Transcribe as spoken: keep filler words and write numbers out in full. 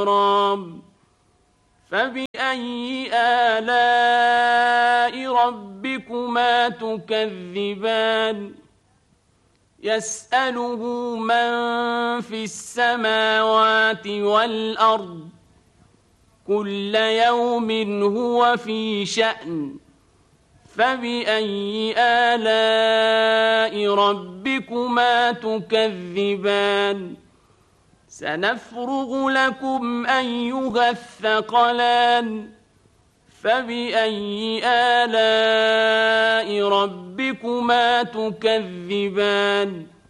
الحرام فبأي آلاء ربكما تكذبان يسأله من في السماوات والأرض كل يوم هو في شأن فبأي آلاء ربكما تكذبان سنفرغ لكم أيها الثقلان فبأي آلاء ربكما تكذبان